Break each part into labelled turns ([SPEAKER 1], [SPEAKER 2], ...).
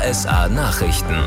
[SPEAKER 1] RSA Nachrichten.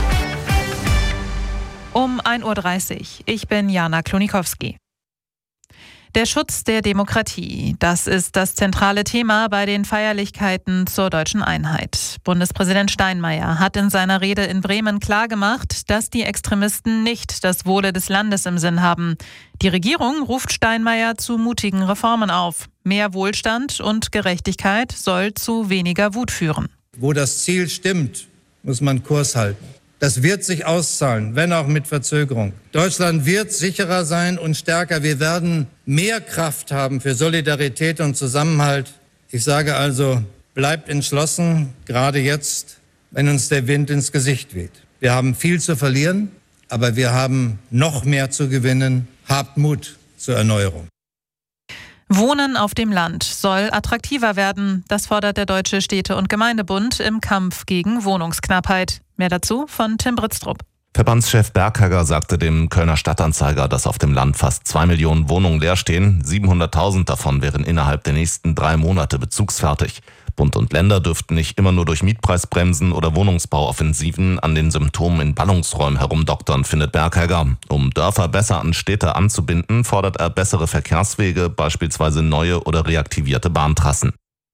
[SPEAKER 2] Um 1:30 Uhr. Ich bin Jana Klonikowski. Der Schutz der Demokratie, das ist das zentrale Thema bei den Feierlichkeiten zur deutschen Einheit. Bundespräsident Steinmeier hat in seiner Rede in Bremen klargemacht, dass die Extremisten nicht das Wohle des Landes im Sinn haben. Die Regierung ruft Steinmeier zu mutigen Reformen auf. Mehr Wohlstand und Gerechtigkeit soll zu weniger Wut führen.
[SPEAKER 3] Wo das Ziel stimmt, muss man Kurs halten. Das wird sich auszahlen, wenn auch mit Verzögerung. Deutschland wird sicherer sein und stärker. Wir werden mehr Kraft haben für Solidarität und Zusammenhalt. Ich sage also, bleibt entschlossen, gerade jetzt, wenn uns der Wind ins Gesicht weht. Wir haben viel zu verlieren, aber wir haben noch mehr zu gewinnen. Habt Mut zur Erneuerung.
[SPEAKER 2] Wohnen auf dem Land soll attraktiver werden. Das fordert der Deutsche Städte- und Gemeindebund im Kampf gegen Wohnungsknappheit. Mehr dazu von Tim Britztrup.
[SPEAKER 4] Verbandschef Berghegger sagte dem Kölner Stadtanzeiger, dass auf dem Land fast 2 Millionen Wohnungen leer stehen. 700.000 davon wären innerhalb der nächsten 3 Monate bezugsfertig. Bund und Länder dürften nicht immer nur durch Mietpreisbremsen oder Wohnungsbauoffensiven an den Symptomen in Ballungsräumen herumdoktern, findet Berghegger. Um Dörfer besser an Städte anzubinden, fordert er bessere Verkehrswege, beispielsweise neue oder reaktivierte Bahntrassen.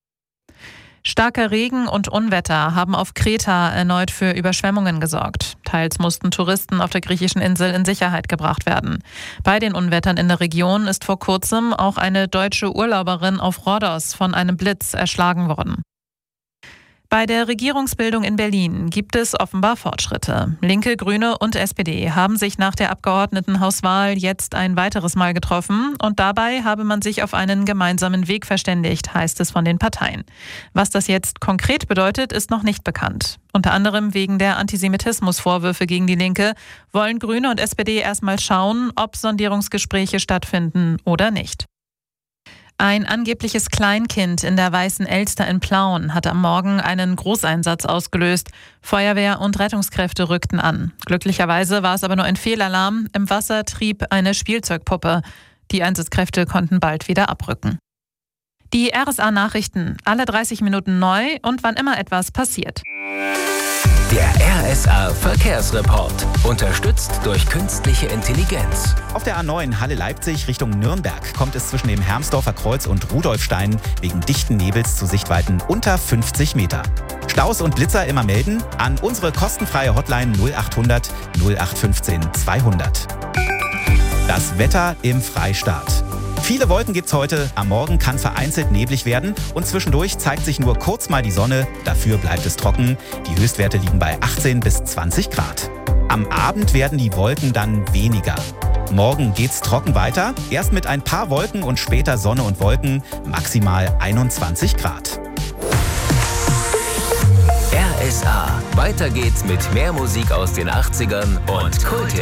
[SPEAKER 2] Starker Regen und Unwetter haben auf Kreta erneut für Überschwemmungen gesorgt. Teils mussten Touristen auf der griechischen Insel in Sicherheit gebracht werden. Bei den Unwettern in der Region ist vor kurzem auch eine deutsche Urlauberin auf Rhodos von einem Blitz erschlagen worden. Bei der Regierungsbildung in Berlin gibt es offenbar Fortschritte. Linke, Grüne und SPD haben sich nach der Abgeordnetenhauswahl jetzt ein weiteres Mal getroffen und dabei habe man sich auf einen gemeinsamen Weg verständigt, heißt es von den Parteien. Was das jetzt konkret bedeutet, ist noch nicht bekannt. Unter anderem wegen der Antisemitismusvorwürfe gegen die Linke wollen Grüne und SPD erstmal schauen, ob Sondierungsgespräche stattfinden oder nicht. Ein angebliches Kleinkind in der Weißen Elster in Plauen hat am Morgen einen Großeinsatz ausgelöst. Feuerwehr und Rettungskräfte rückten an. Glücklicherweise war es aber nur ein Fehlalarm. Im Wasser trieb eine Spielzeugpuppe. Die Einsatzkräfte konnten bald wieder abrücken. Die RSA-Nachrichten, alle 30 Minuten neu und wann immer etwas passiert.
[SPEAKER 1] Der RSA-Verkehrsreport. Unterstützt durch künstliche Intelligenz.
[SPEAKER 5] Auf der A9 Halle-Leipzig Richtung Nürnberg kommt es zwischen dem Hermsdorfer Kreuz und Rudolfstein wegen dichten Nebels zu Sichtweiten unter 50 Meter. Staus und Blitzer immer melden an unsere kostenfreie Hotline 0800 0815 200. Das Wetter im Freistaat. Viele Wolken gibt's heute, am Morgen kann vereinzelt neblig werden und zwischendurch zeigt sich nur kurz mal die Sonne, dafür bleibt es trocken. Die Höchstwerte liegen bei 18 bis 20 Grad. Am Abend werden die Wolken dann weniger. Morgen geht's trocken weiter, erst mit ein paar Wolken und später Sonne und Wolken, maximal 21 Grad.
[SPEAKER 1] RSA. Weiter geht's mit mehr Musik aus den 80ern und Kulthits.